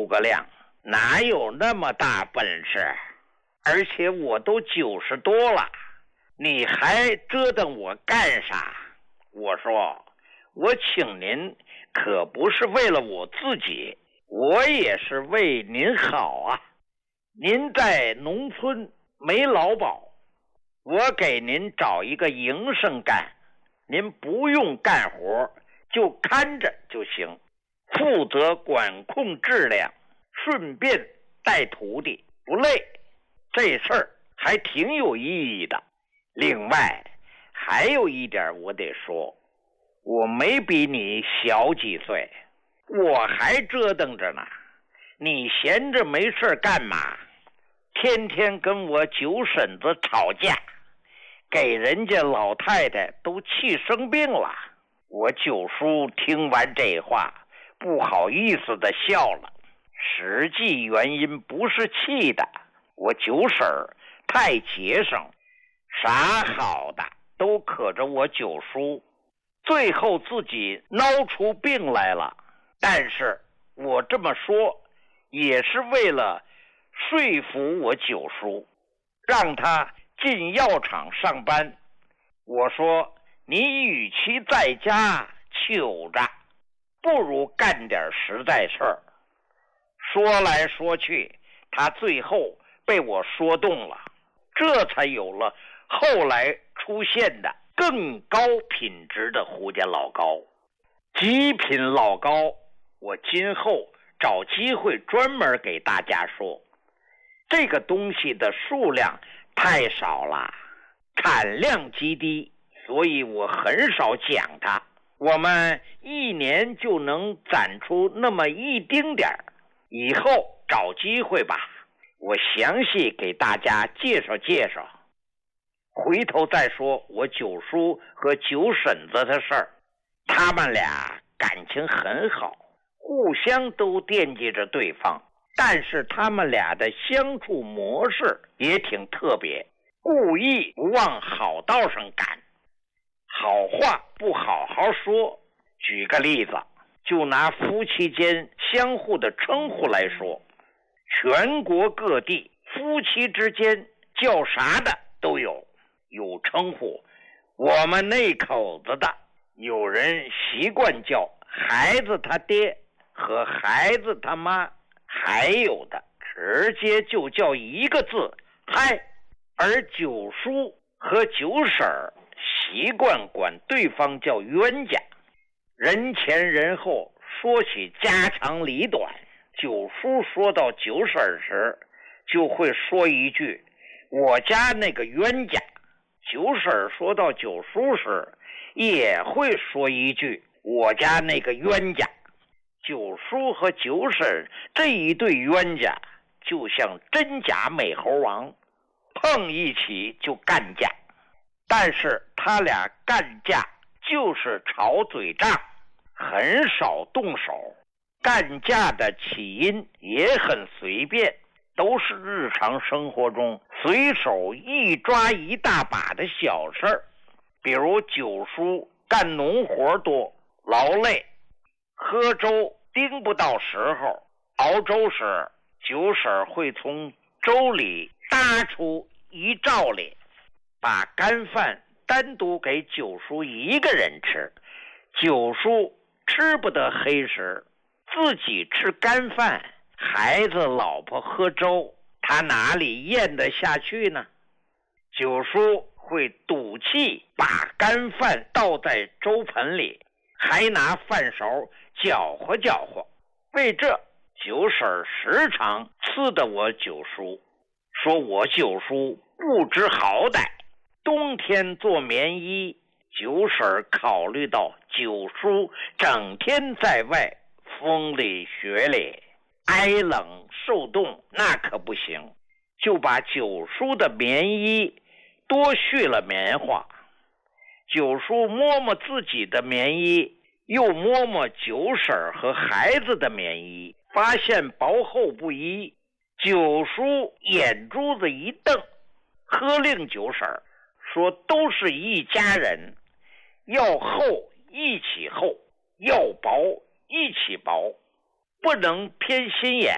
葛亮，哪有那么大本事？而且我都90多了，你还折腾我干啥？我说，我请您可不是为了我自己，我也是为您好啊。您在农村没劳保，我给您找一个营生干，您不用干活，就看着就行，负责管控质量，顺便带徒弟，不累。这事儿还挺有意义的。另外还有一点我得说，我没比你小几岁，我还折腾着呢。你闲着没事干嘛？天天跟我九婶子吵架，给人家老太太都气生病了。我九叔听完这话，不好意思的笑了。实际原因不是气的，我九婶儿太节省，啥好的都可着我九叔，最后自己闹出病来了。但是我这么说也是为了说服我九叔，让他进药厂上班。我说，你与其在家糗着，不如干点实在事儿。说来说去，他最后被我说动了，这才有了后来出现的更高品质的胡家老高。极品老高，我今后找机会专门给大家说。这个东西的数量太少了，产量极低，所以我很少讲它。我们一年就能攒出那么一丁点儿，以后找机会吧，我详细给大家介绍介绍。回头再说我九叔和九婶子的事儿，他们俩感情很好，互相都惦记着对方，但是他们俩的相处模式也挺特别，故意不往好道上赶，好话不好好说。举个例子，就拿夫妻间相互的称呼来说，全国各地夫妻之间叫啥的都有称呼。我们那口子的，有人习惯叫孩子他爹和孩子他妈，还有的直接就叫一个字嗨。而九叔和九婶儿习惯管对方叫冤家，人前人后说起家长里短。九叔说到九婶时，就会说一句我家那个冤家。九婶说到九叔时，也会说一句我家那个冤家。九叔和九婶这一对冤家就像真假美猴王，碰一起就干架。但是他俩干架就是吵嘴仗，很少动手。干架的起因也很随便，都是日常生活中随手一抓一大把的小事儿。比如九叔干农活多，劳累，喝粥盯不到时候，熬粥时九婶会从粥里搭出一罩里，把干饭单独给九叔一个人吃。九叔吃不得黑食，自己吃干饭，孩子老婆喝粥，他哪里咽得下去呢？九叔会赌气把干饭倒在粥盆里，还拿饭勺搅和搅和。为这，九婶时常呲得我九叔，说我九叔不知好歹。冬天做棉衣，九婶考虑到九叔整天在外风里雪里，挨冷受冻，那可不行，就把九叔的棉衣多续了棉花。九叔摸摸自己的棉衣，又摸摸九婶和孩子的棉衣，发现薄厚不一。九叔眼珠子一瞪，喝令九婶说，都是一家人，要厚一起厚，要薄一起薄，不能偏心眼。